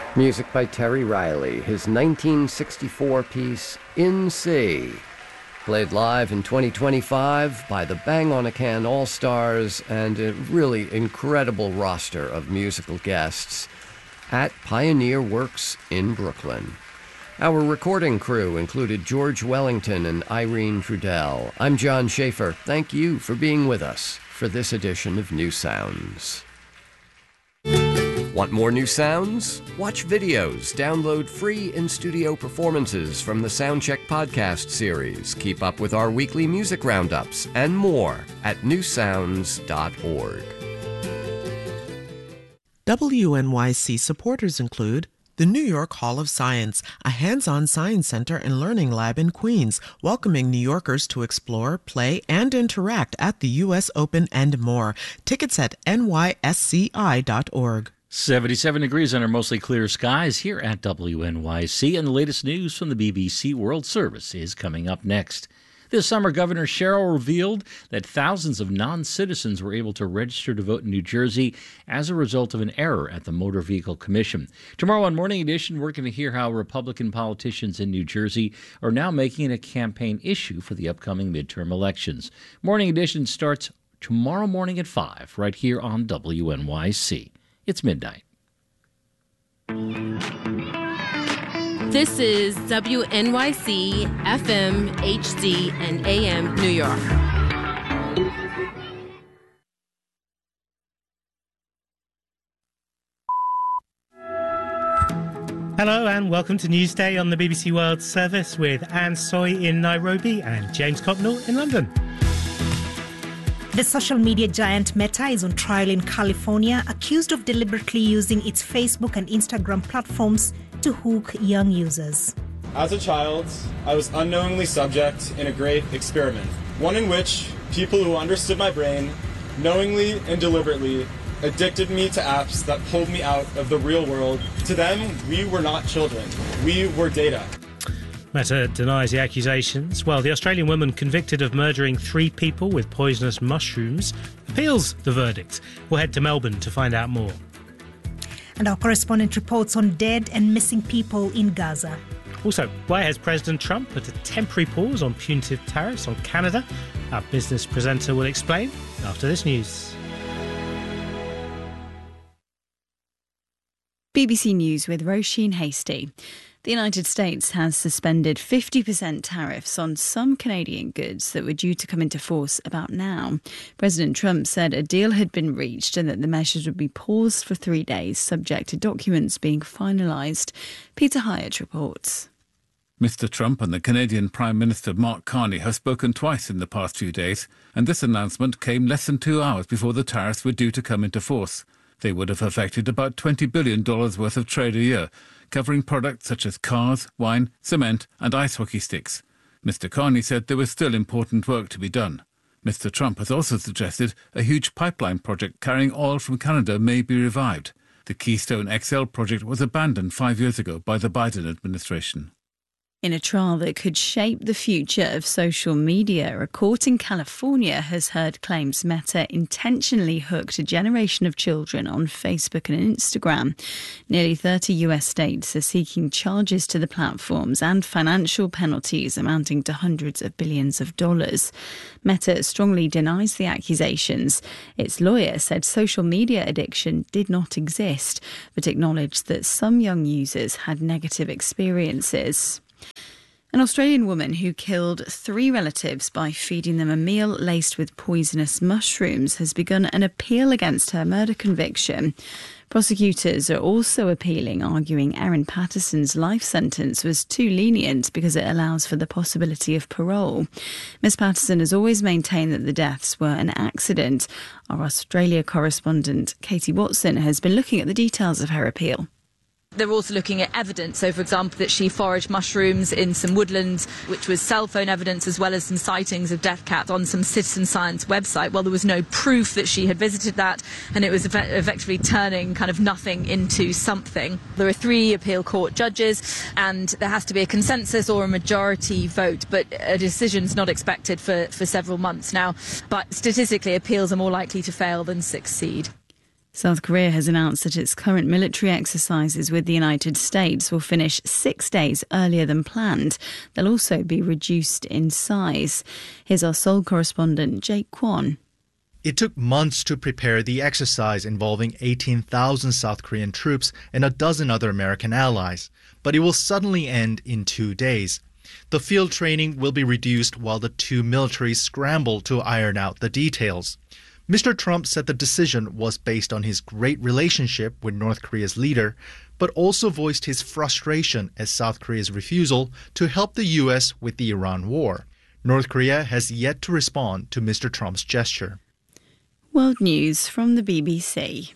Music by Terry Riley, his 1964 piece, In C. Played live in 2025 by the Bang on a Can All-Stars and a really incredible roster of musical guests at Pioneer Works in Brooklyn. Our recording crew included George Wellington and Irene Trudell. I'm John Schaefer. Thank you for being with us for this edition of New Sounds. Want more new sounds? Watch videos, download free in-studio performances from the Soundcheck podcast series, keep up with our weekly music roundups, and more at newsounds.org. WNYC supporters include the New York Hall of Science, a hands-on science center and learning lab in Queens, welcoming New Yorkers to explore, play, and interact at the U.S. Open and more. Tickets at nysci.org. 77 degrees under mostly clear skies here at WNYC, and the latest news from the BBC World Service is coming up next. This summer, Governor Sherrill revealed that thousands of non-citizens were able to register to vote in New Jersey as a result of an error at the Motor Vehicle Commission. Tomorrow on Morning Edition, we're going to hear how Republican politicians in New Jersey are now making it a campaign issue for the upcoming midterm elections. Morning Edition starts tomorrow morning at 5, right here on WNYC. It's midnight. This is WNYC, FM, HD, and AM New York. Hello and welcome to Newsday on the BBC World Service with Anne Soy in Nairobi and James Copnell in London. The social media giant Meta is on trial in California, accused of deliberately using its Facebook and Instagram platforms to hook young users. As a child, I was unknowingly subject in a great experiment, one in which people who understood my brain knowingly and deliberately addicted me to apps that pulled me out of the real world. To them, we were not children. We were data. Meta denies the accusations, while the Australian woman convicted of murdering 3 people with poisonous mushrooms appeals the verdict. We'll head to Melbourne to find out more. And our correspondent reports on dead and missing people in Gaza. Also, why has President Trump put a temporary pause on punitive tariffs on Canada? Our business presenter will explain after this news. BBC News with Roisin Hasty. The United States has suspended 50% tariffs on some Canadian goods that were due to come into force about now. President Trump said a deal had been reached and that the measures would be paused for 3 days, subject to documents being finalised. Peter Hyatt reports. Mr. Trump and the Canadian Prime Minister Mark Carney have spoken twice in the past few days, and this announcement came less than 2 hours before the tariffs were due to come into force. They would have affected about $20 billion worth of trade a year, covering products such as cars, wine, cement and ice hockey sticks. Mr. Carney said there was still important work to be done. Mr. Trump has also suggested a huge pipeline project carrying oil from Canada may be revived. The Keystone XL project was abandoned 5 years ago by the Biden administration. In a trial that could shape the future of social media, a court in California has heard claims Meta intentionally hooked a generation of children on Facebook and Instagram. Nearly 30 US states are seeking charges to the platforms and financial penalties amounting to hundreds of billions of dollars. Meta strongly denies the accusations. Its lawyer said social media addiction did not exist, but acknowledged that some young users had negative experiences. An Australian woman who killed 3 relatives by feeding them a meal laced with poisonous mushrooms has begun an appeal against her murder conviction. Prosecutors are also appealing, arguing Erin Patterson's life sentence was too lenient because it allows for the possibility of parole. Ms Patterson has always maintained that the deaths were an accident. Our Australia correspondent Katie Watson has been looking at the details of her appeal. They're also looking at evidence. So, for example, that she foraged mushrooms in some woodlands, which was cell phone evidence, as well as some sightings of death cats on some citizen science website. Well, there was no proof that she had visited that, and it was effectively turning kind of nothing into something. There are 3 appeal court judges, and there has to be a consensus or a majority vote, but a decision's not expected for several months now. But statistically, appeals are more likely to fail than succeed. South Korea has announced that its current military exercises with the United States will finish 6 days earlier than planned. They'll also be reduced in size. Here's our Seoul correspondent, Jake Kwon. It took months to prepare the exercise involving 18,000 South Korean troops and a dozen other American allies, but it will suddenly end in 2 days. The field training will be reduced while the two militaries scramble to iron out the details. Mr. Trump said the decision was based on his great relationship with North Korea's leader, but also voiced his frustration at South Korea's refusal to help the U.S. with the Iran war. North Korea has yet to respond to Mr. Trump's gesture. World News from the BBC.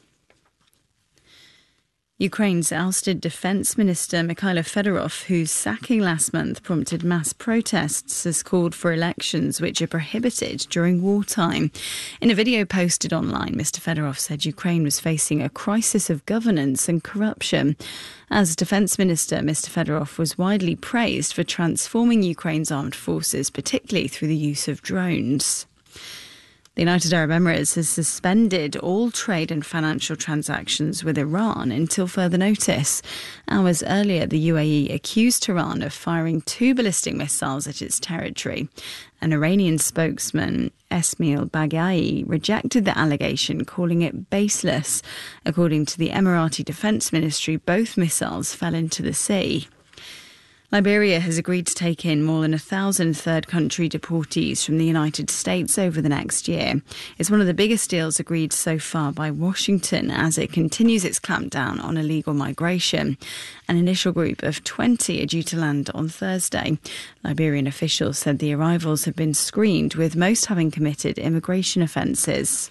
Ukraine's ousted Defence Minister Mikhailo Fedorov, whose sacking last month prompted mass protests, has called for elections which are prohibited during wartime. In a video posted online, Mr. Fedorov said Ukraine was facing a crisis of governance and corruption. As Defence Minister, Mr. Fedorov was widely praised for transforming Ukraine's armed forces, particularly through the use of drones. The United Arab Emirates has suspended all trade and financial transactions with Iran until further notice. Hours earlier, the UAE accused Tehran of firing 2 ballistic missiles at its territory. An Iranian spokesman, Esmail Baghai, rejected the allegation, calling it baseless. According to the Emirati Defence Ministry, both missiles fell into the sea. Liberia has agreed to take in more than 1,000 third-country deportees from the United States over the next year. It's one of the biggest deals agreed so far by Washington as it continues its clampdown on illegal migration. An initial group of 20 are due to land on Thursday. Liberian officials said the arrivals have been screened, with most having committed immigration offences.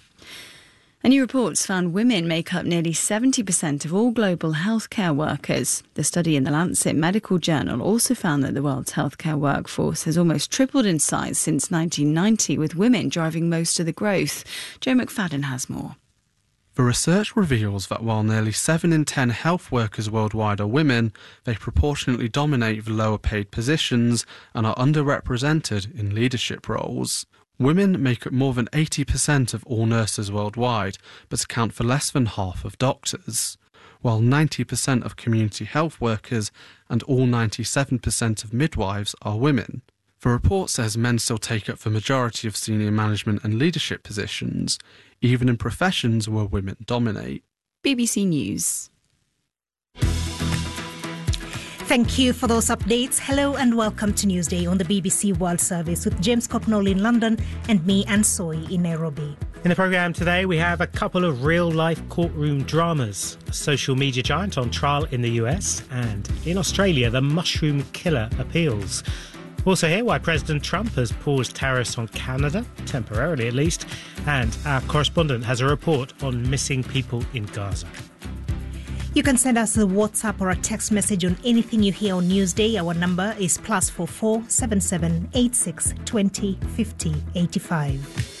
A new report found women make up nearly 70% of all global healthcare workers. The study in the Lancet Medical Journal also found that the world's healthcare workforce has almost tripled in size since 1990, with women driving most of the growth. Joe McFadden has more. The research reveals that while nearly 7 in 10 health workers worldwide are women, they proportionately dominate the lower paid positions and are underrepresented in leadership roles. Women make up more than 80% of all nurses worldwide, but account for less than half of doctors, while 90% of community health workers and all 97% of midwives are women. The report says men still take up the majority of senior management and leadership positions, even in professions where women dominate. BBC News. Thank you for those updates. Hello and welcome to Newsday on the BBC World Service with James Cocknell in London and me, Anne Soy, in Nairobi. In the programme today, we have a couple of real-life courtroom dramas, a social media giant on trial in the US, and in Australia, the mushroom killer appeals. We'll also hear why President Trump has paused tariffs on Canada, temporarily at least, and our correspondent has a report on missing people in Gaza. You can send us a WhatsApp or a text message on anything you hear on Newsday. Our number is +44 77 86 20 50 85.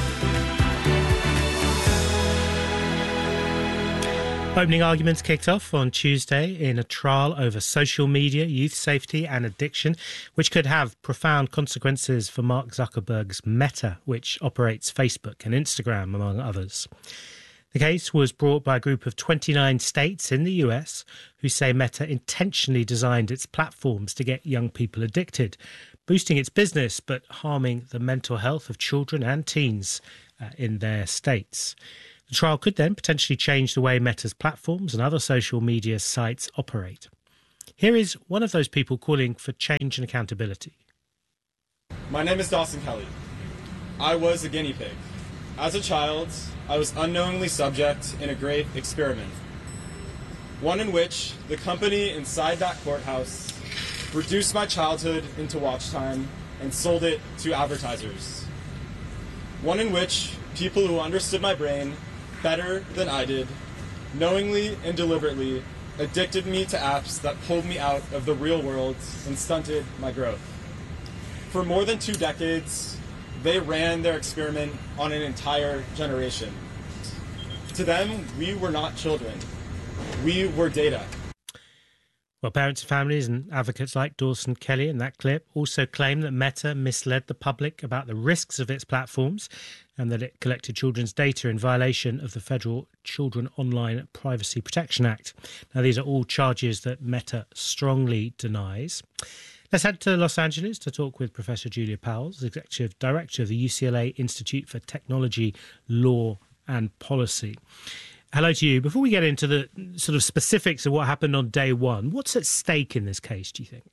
Opening arguments kicked off on Tuesday in a trial over social media, youth safety and addiction, which could have profound consequences for Mark Zuckerberg's Meta, which operates Facebook and Instagram, among others. The case was brought by a group of 29 states in the US who say Meta intentionally designed its platforms to get young people addicted, boosting its business but harming the mental health of children and teens in their states. The trial could then potentially change the way Meta's platforms and other social media sites operate. Here is one of those people calling for change and accountability. My name is Dawson Kelly. I was a guinea pig. As a child, I was unknowingly subject in a great experiment, one in which the company inside that courthouse reduced my childhood into watch time and sold it to advertisers, one in which people who understood my brain better than I did, knowingly and deliberately addicted me to apps that pulled me out of the real world and stunted my growth. For more than 2 decades, they ran their experiment on an entire generation. To them, we were not children. We were data. Well, parents and families and advocates like Dawson Kelly in that clip also claim that Meta misled the public about the risks of its platforms and that it collected children's data in violation of the Federal Children Online Privacy Protection Act. Now, these are all charges that Meta strongly denies. Let's head to Los Angeles to talk with Professor Julia Powles, Executive Director of the UCLA Institute for Technology, Law and Policy. Hello to you. Before we get into the sort of specifics of what happened on day one, what's at stake in this case, do you think?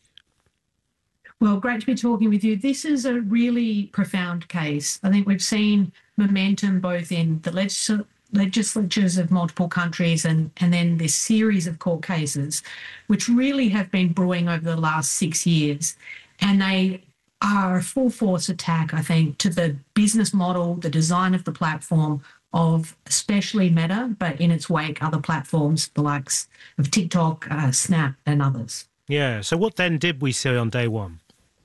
Well, great to be talking with you. This is a really profound case. I think we've seen momentum both in the legislatures of multiple countries and then this series of court cases, which really have been brewing over the last 6 years. And they are a full force attack, I think, to the business model, the design of the platform, of especially Meta, but in its wake, other platforms, the likes of TikTok, Snap and others. Yeah, so what then did we see on day one?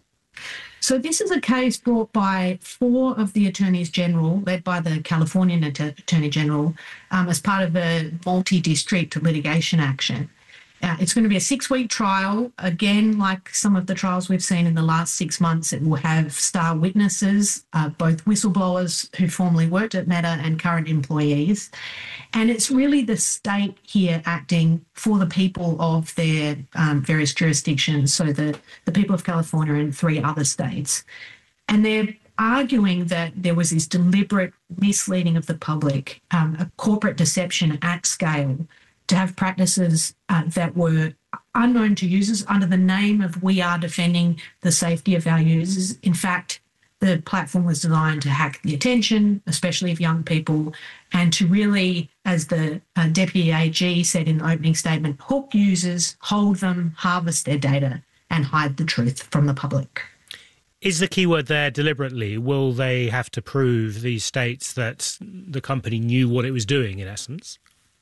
So this is a case brought by 4 of the attorneys general, led by the Californian Attorney General, as part of a multi-district litigation action. It's going to be a 6-week trial. Again, like some of the trials we've seen in the last 6 months, it will have star witnesses, both whistleblowers who formerly worked at Meta and current employees. And it's really the state here acting for the people of their various jurisdictions, so the people of California and 3 other states. And they're arguing that there was this deliberate misleading of the public, a corporate deception at scale, to have practices that were unknown to users under the name of we are defending the safety of our users. In fact, the platform was designed to hack the attention, especially of young people, and to really, as the Deputy AG said in the opening statement, hook users, hold them, harvest their data, and hide the truth from the public. Is the keyword there deliberately? Will they have to prove, these states, that the company knew what it was doing, in essence?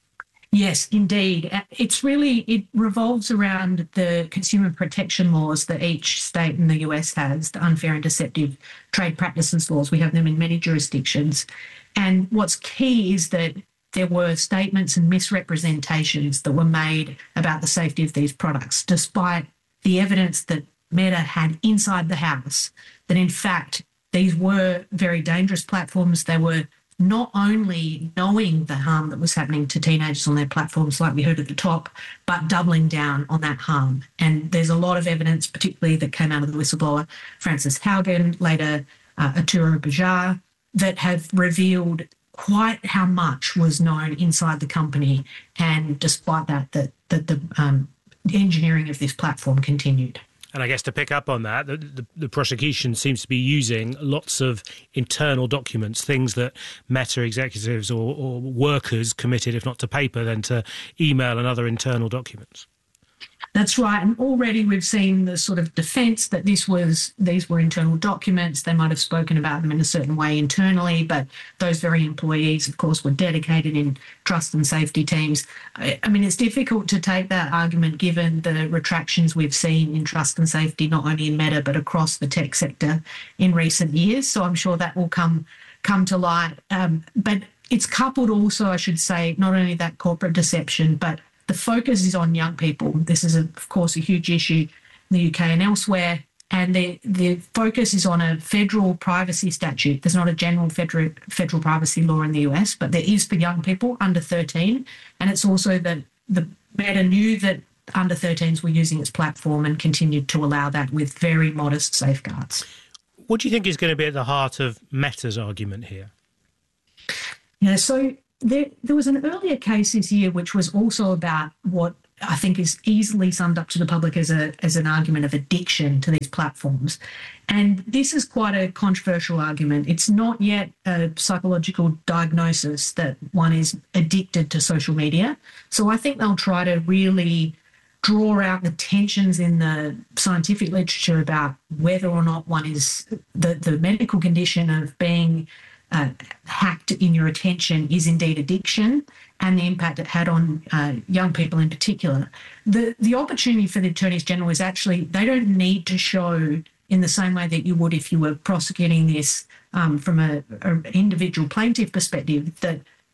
Yes, indeed. It revolves around the consumer protection laws that each state in the US has, the unfair and deceptive trade practices laws. We have them in many jurisdictions. And what's key is that there were statements and misrepresentations that were made about the safety of these products, despite the evidence that Meta had inside the house, that in fact, these were very dangerous platforms. They were not only knowing the harm that was happening to teenagers on their platforms, like we heard at the top, but doubling down on that harm. And there's a lot of evidence, particularly that came out of the whistleblower Frances Haugen, later Arturo Bejar, that have revealed quite how much was known inside the company. And despite that, the engineering of this platform continued. And I guess to pick up on that, the prosecution seems to be using lots of internal documents, things that Meta executives or workers committed, if not to paper, then to email and other internal documents. That's right. And already we've seen the sort of defence that these were internal documents. They might have spoken about them in a certain way internally, but those very employees, of course, were dedicated in trust and safety teams. I mean, it's difficult to take that argument given the retractions we've seen in trust and safety, not only in Meta, but across the tech sector in recent years. So I'm sure that will come to light. But it's coupled also, I should say, not only that corporate deception, but the focus is on young people. This is, of course, a huge issue in the UK and elsewhere. And the focus is on a federal privacy statute. There's not a general federal privacy law in the US, but there is for young people under 13. And it's also that the Meta knew that under 13s were using its platform and continued to allow that with very modest safeguards. What do you think is going to be at the heart of Meta's argument here? Yeah, so there was an earlier case this year which was also about what I think is easily summed up to the public as an argument of addiction to these platforms. And this is quite a controversial argument. It's not yet a psychological diagnosis that one is addicted to social media. So I think they'll try to really draw out the tensions in the scientific literature about whether or not one is the medical condition of being hacked in your attention is indeed addiction, and the impact it had on young people in particular. The opportunity for the attorneys general is actually they don't need to show in the same way that you would if you were prosecuting this from an individual plaintiff perspective that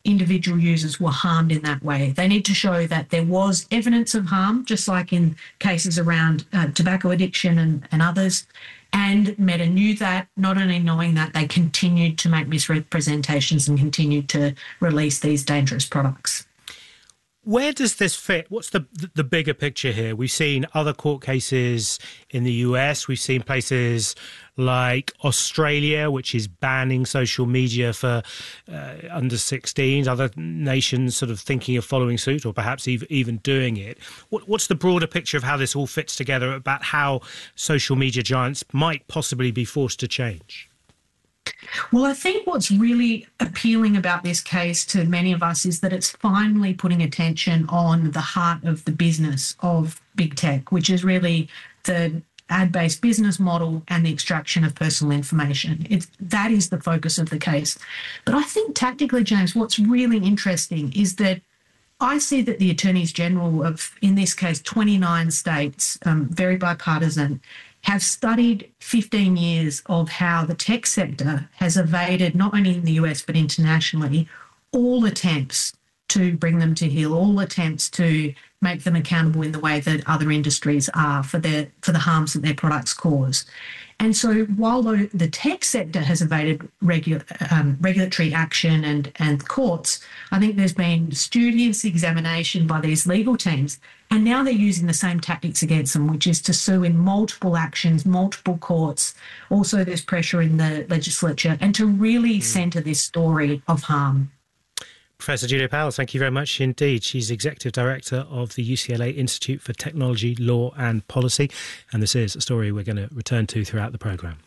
individual users were harmed in that way. They need to show that there was evidence of harm, just like in cases around tobacco addiction and others. And Meta knew that. Not only knowing that, they continued to make misrepresentations and continued to release these dangerous products. Where does this fit? What's the bigger picture here? We've seen other court cases in the US. We've seen places like Australia, which is banning social media for under 16s. Other nations sort of thinking of following suit or perhaps even doing it. What's the broader picture of how this all fits together about how social media giants might possibly be forced to change? Well, I think what's really appealing about this case to many of us is that it's finally putting attention on the heart of the business of big tech, which is really the ad-based business model and the extraction of personal information. That is the focus of the case. But I think tactically, James, what's really interesting is that I see that the attorneys general of, in this case, 29 states, very bipartisan, have studied 15 years of how the tech sector has evaded, not only in the US but internationally, all attempts to bring them to heel, all attempts to make them accountable in the way that other industries are for the harms that their products cause. And so while the tech sector has evaded regulatory action and courts, I think there's been studious examination by these legal teams, and now they're using the same tactics against them, which is to sue in multiple actions, multiple courts. Also, there's pressure in the legislature, and to really centre this story of harm. Professor Julia Powles, thank you very much indeed. She's Executive Director of the UCLA Institute for Technology, Law and Policy. And this is a story we're going to return to throughout the programme.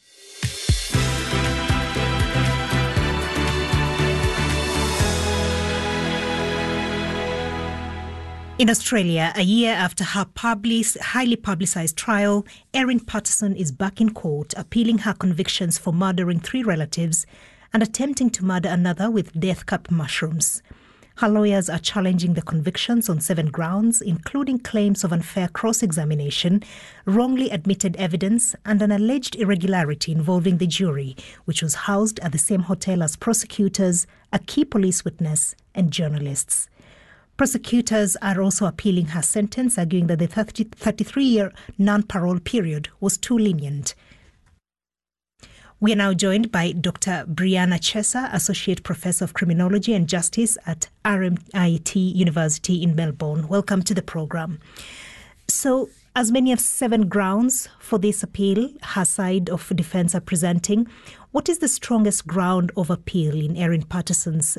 In Australia, a year after her highly publicised trial, Erin Patterson is back in court appealing her convictions for murdering 3 relatives and attempting to murder another with death cap mushrooms. Her lawyers are challenging the convictions on 7 grounds, including claims of unfair cross-examination, wrongly admitted evidence, and an alleged irregularity involving the jury, which was housed at the same hotel as prosecutors, a key police witness, and journalists. Prosecutors are also appealing her sentence, arguing that the 33-year non-parole period was too lenient. We are now joined by Dr. Brianna Chesa, Associate Professor of Criminology and Justice at RMIT University in Melbourne. Welcome to the program. So, as many as 7 grounds for this appeal her side of defence are presenting, what is the strongest ground of appeal in Erin Patterson's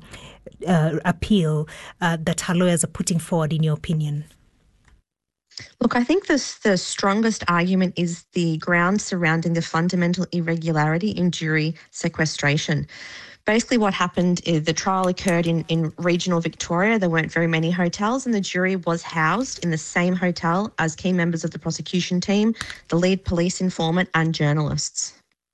appeal that her lawyers are putting forward, in your opinion? Look, I think the strongest argument is the ground surrounding the fundamental irregularity in jury sequestration. Basically what happened is the trial occurred in regional Victoria. There weren't very many hotels, and the jury was housed in the same hotel as key members of the prosecution team, the lead police informant, and journalists.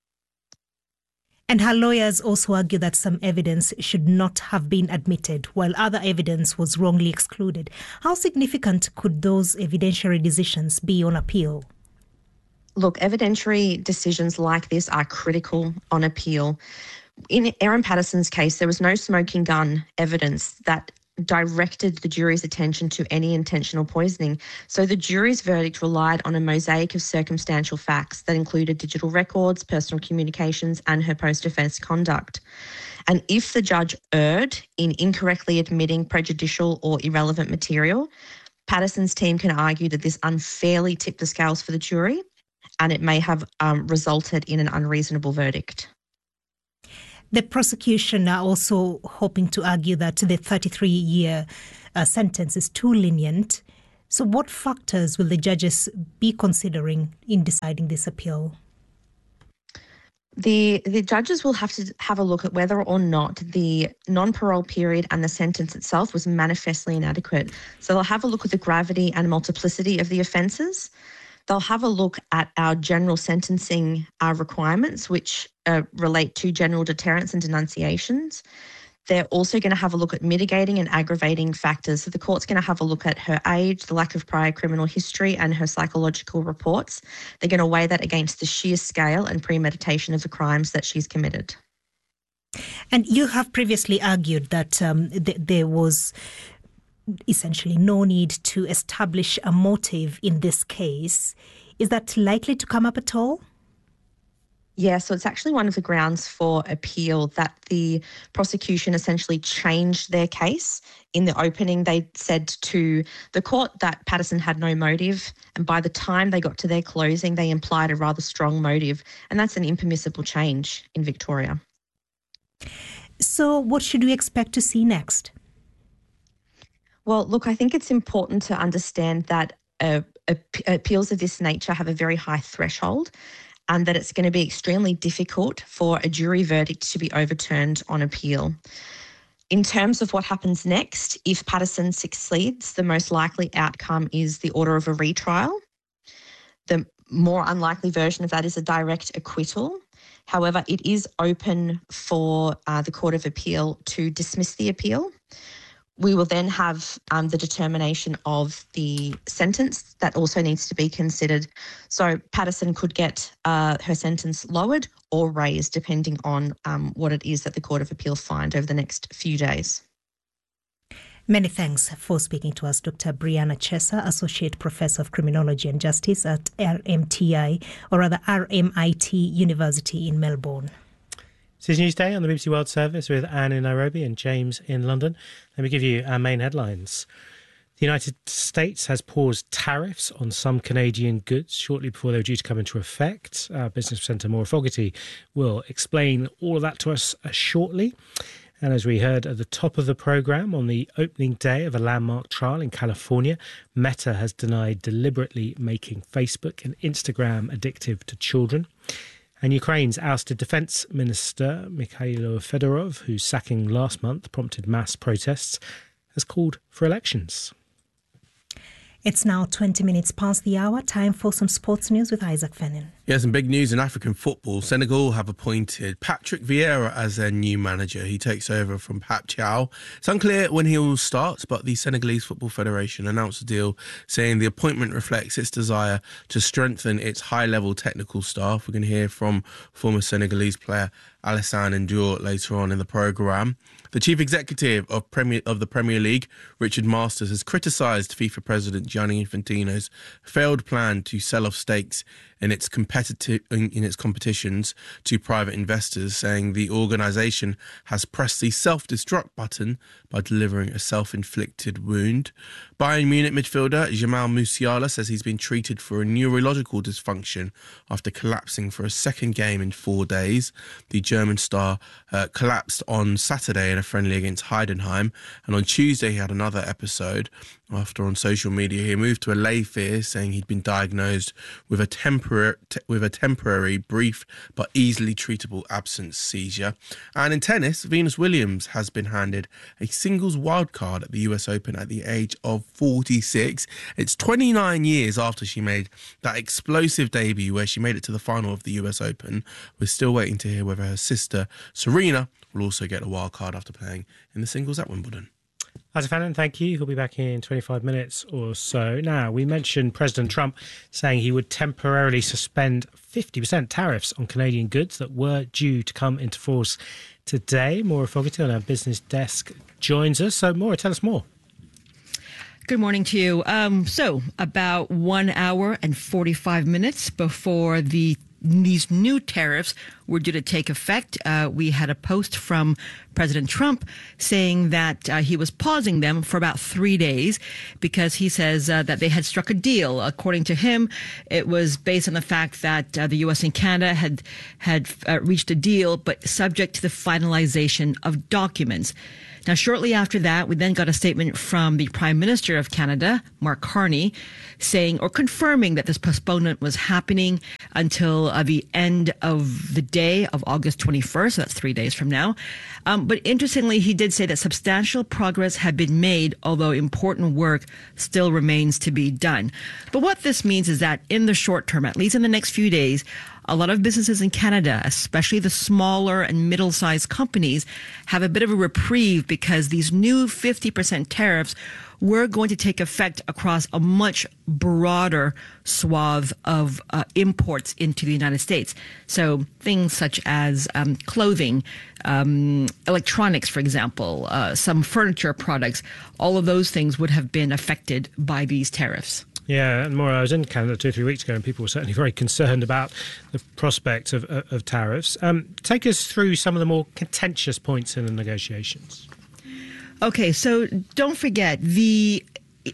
And her lawyers also argue that some evidence should not have been admitted, while other evidence was wrongly excluded. How significant could those evidentiary decisions be on appeal? Look, evidentiary decisions like this are critical on appeal. In Erin Patterson's case, there was no smoking gun evidence that directed the jury's attention to any intentional poisoning. So the jury's verdict relied on a mosaic of circumstantial facts that included digital records, personal communications, and her post-offence conduct. And if the judge erred in incorrectly admitting prejudicial or irrelevant material, Patterson's team can argue that this unfairly tipped the scales for the jury, and it may have resulted in an unreasonable verdict. The prosecution are also hoping to argue that the 33-year sentence is too lenient. So what factors will the judges be considering in deciding this appeal? The judges will have to have a look at whether or not the non-parole period and the sentence itself was manifestly inadequate. So they'll have a look at the gravity and multiplicity of the offences. They'll have a look at our general sentencing requirements, which relate to general deterrence and denunciations. They're also going to have a look at mitigating and aggravating factors. So the court's going to have a look at her age, the lack of prior criminal history, and her psychological reports. They're going to weigh that against the sheer scale and premeditation of the crimes that she's committed. And you have previously argued that there was essentially no need to establish a motive in this case. Is that likely to come up at all? Yeah, so it's actually one of the grounds for appeal that the prosecution essentially changed their case. In the opening, they said to the court that Patterson had no motive, and by the time they got to their closing, they implied a rather strong motive, and that's an impermissible change in Victoria. So what should we expect to see next? Well, look, I think it's important to understand that appeals of this nature have a very high threshold, and that it's going to be extremely difficult for a jury verdict to be overturned on appeal. In terms of what happens next, if Patterson succeeds, the most likely outcome is the order of a retrial. The more unlikely version of that is a direct acquittal. However, it is open for the Court of Appeal to dismiss the appeal. We will then have the determination of the sentence that also needs to be considered. So Patterson could get her sentence lowered or raised depending on what it is that the Court of Appeal find over the next few days. Many thanks for speaking to us, Dr. Brianna Chesa, Associate Professor of Criminology and Justice at RMIT University in Melbourne. This is Newsday on the BBC World Service with Anne in Nairobi and James in London. Let me give you our main headlines. The United States has paused tariffs on some Canadian goods shortly before they were due to come into effect. Our business presenter Maura Fogarty will explain all of that to us shortly. And as we heard at the top of the programme, on the opening day of a landmark trial in California, Meta has denied deliberately making Facebook and Instagram addictive to children. And Ukraine's ousted Defence Minister Mikhailo Fedorov, whose sacking last month prompted mass protests, has called for elections. It's now 20 minutes past the hour. Time for some sports news with Isaac Fennin. Yeah, some big news in African football. Senegal have appointed Patrick Vieira as their new manager. He takes over from Pap Thiaw. It's unclear when he will start, but the Senegalese Football Federation announced a deal saying the appointment reflects its desire to strengthen its high-level technical staff. We're going to hear from former Senegalese player Alassane Ndour later on in the programme. The chief executive of the Premier League, Richard Masters, has criticised FIFA President Gianni Infantino's failed plan to sell off stakes in its competitions to private investors, saying the organisation has pressed the self-destruct button by delivering a self-inflicted wound. Bayern Munich midfielder Jamal Musiala says he's been treated for a neurological dysfunction after collapsing for a second game in 4 days. The German star collapsed on Saturday in a friendly against Heidenheim, and on Tuesday he had another episode after on social media he moved to allay fears, saying he'd been diagnosed with a temporary, brief but easily treatable absence seizure. And in tennis, Venus Williams has been handed a singles wildcard at the US Open at the age of 46. It's 29 years after she made that explosive debut where she made it to the final of the US Open. We're still waiting to hear whether her sister Serena will also get a wildcard after playing in the singles at Wimbledon. As a fan, thank you. He'll be back in 25 minutes or so. Now, we mentioned President Trump saying he would temporarily suspend 50% tariffs on Canadian goods that were due to come into force today. Maura Fogarty on our business desk joins us. So, Maura, tell us more. Good morning to you. So, about 1 hour and 45 minutes before these new tariffs were due to take effect, we had a post from President Trump saying that he was pausing them for about 3 days because he says that they had struck a deal. According to him, it was based on the fact that the U.S. and Canada had reached a deal, but subject to the finalization of documents. Now, shortly after that, we then got a statement from the Prime Minister of Canada, Mark Carney, saying or confirming that this postponement was happening until the end of the day of August 21st. So that's 3 days from now. But interestingly, he did say that substantial progress had been made, although important work still remains to be done. But what this means is that in the short term, at least in the next few days, a lot of businesses in Canada, especially the smaller and middle-sized companies, have a bit of a reprieve because these new 50% tariffs were going to take effect across a much broader swath of imports into the United States. So things such as clothing, electronics, for example, some furniture products, all of those things would have been affected by these tariffs. Yeah, and Maura, I was in Canada 2 or 3 weeks ago, and people were certainly very concerned about the prospect of tariffs. Take us through some of the more contentious points in the negotiations. Okay, so don't forget these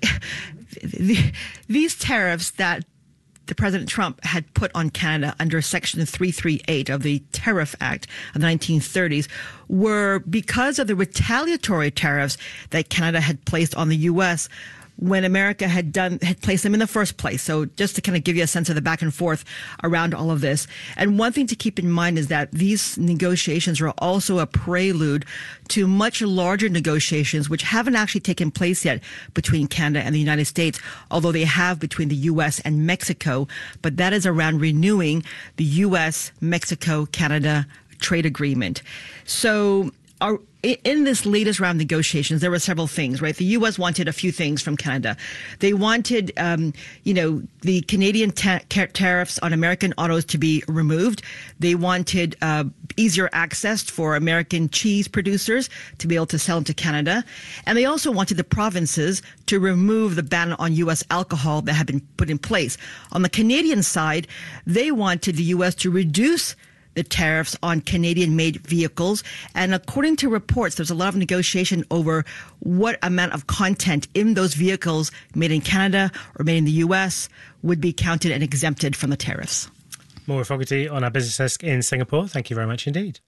tariffs that the President Trump had put on Canada under Section 338 of the Tariff Act of the 1930s were because of the retaliatory tariffs that Canada had placed on the U.S. when America had placed them in the first place. So just to kind of give you a sense of the back and forth around all of this. And one thing to keep in mind is that these negotiations are also a prelude to much larger negotiations, which haven't actually taken place yet between Canada and the United States, although they have between the U.S. and Mexico. But that is around renewing the U.S., Mexico, Canada trade agreement. So in this latest round of negotiations, there were several things, right? The U.S. wanted a few things from Canada. They wanted, the Canadian tariffs on American autos to be removed. They wanted easier access for American cheese producers to be able to sell into Canada. And they also wanted the provinces to remove the ban on U.S. alcohol that had been put in place. On the Canadian side, they wanted the U.S. to reduce the tariffs on Canadian-made vehicles. And according to reports, there's a lot of negotiation over what amount of content in those vehicles made in Canada or made in the U.S. would be counted and exempted from the tariffs. Maura Fogarty on our business desk in Singapore. Thank you very much indeed.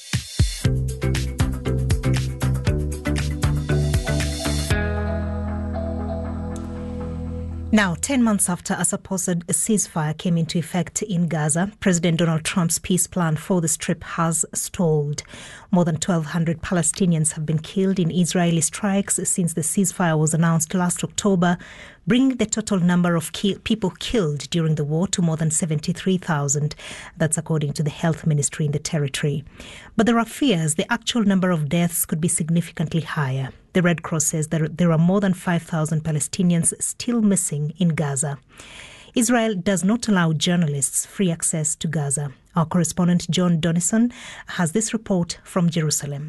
Now, 10 months after a supposed ceasefire came into effect in Gaza, President Donald Trump's peace plan for the Strip has stalled. More than 1,200 Palestinians have been killed in Israeli strikes since the ceasefire was announced last October, bringing the total number of people killed during the war to more than 73,000. That's according to the health ministry in the territory. But there are fears the actual number of deaths could be significantly higher. The Red Cross says that there are more than 5,000 Palestinians still missing in Gaza. Israel does not allow journalists free access to Gaza. Our correspondent John Donison has this report from Jerusalem.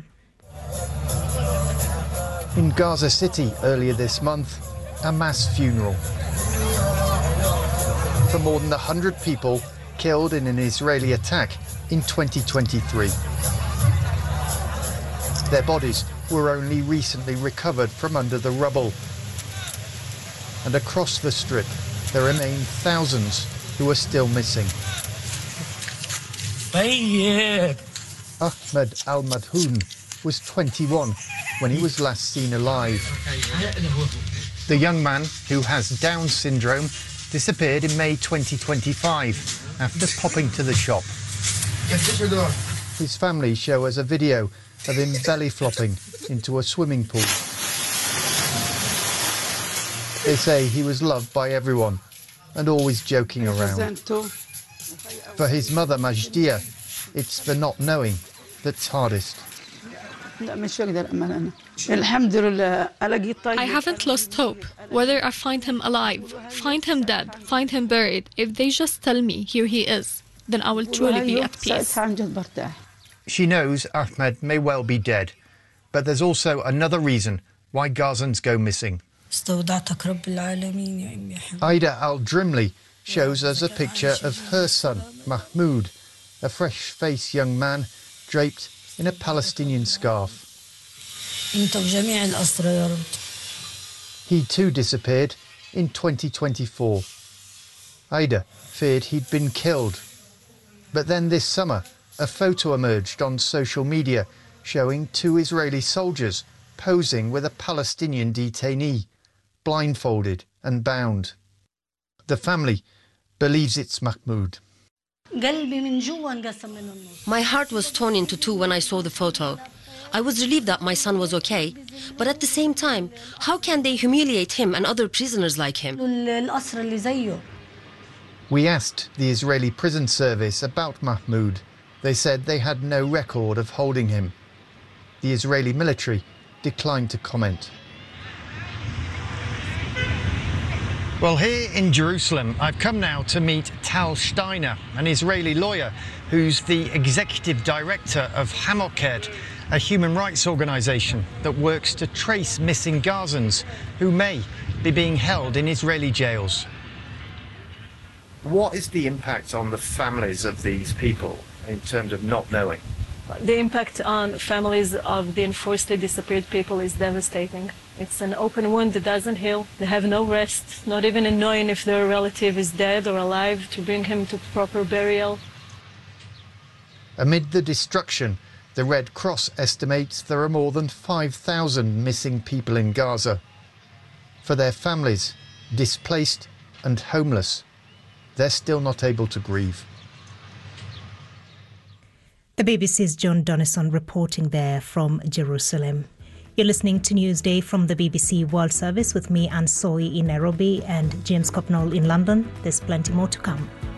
In Gaza City earlier this month, a mass funeral for more than 100 people killed in an Israeli attack in 2023. Their bodies were only recently recovered from under the rubble. And across the Strip, there remain thousands who are still missing. Ahmed Al-Madhoun was 21 when he was last seen alive. The young man, who has Down syndrome, disappeared in May 2025 after popping to the shop. His family show us a video of him belly flopping into a swimming pool. They say he was loved by everyone and always joking around. For his mother Majdia, it's the not knowing that's hardest. I haven't lost hope. Whether I find him alive, find him dead, find him buried, if they just tell me here he is, then I will truly be at peace. She knows Ahmed may well be dead, but there's also another reason why Gazans go missing. Aida Al-Drimli shows us a picture of her son, Mahmoud, a fresh-faced young man draped in a Palestinian scarf. He too disappeared in 2024. Aida feared he'd been killed. But then this summer, a photo emerged on social media showing 2 Israeli soldiers posing with a Palestinian detainee, blindfolded and bound. The family believes it's Mahmoud. My heart was torn into 2 when I saw the photo. I was relieved that my son was okay, but at the same time, how can they humiliate him and other prisoners like him? We asked the Israeli prison service about Mahmoud. They said they had no record of holding him. The Israeli military declined to comment. Well, here in Jerusalem, I've come now to meet Tal Steiner, an Israeli lawyer who's the executive director of Hamoked, a human rights organisation that works to trace missing Gazans who may be being held in Israeli jails. What is the impact on the families of these people in terms of not knowing? The impact on families of the enforcedly disappeared people is devastating. It's an open wound that doesn't heal. They have no rest, not even in knowing if their relative is dead or alive, to bring him to proper burial. Amid the destruction, the Red Cross estimates there are more than 5,000 missing people in Gaza. For their families, displaced and homeless, they're still not able to grieve. The BBC's John Donison reporting there from Jerusalem. You're listening to Newsday from the BBC World Service with me, Anne Soy in Nairobi, and James Copnall in London. There's plenty more to come.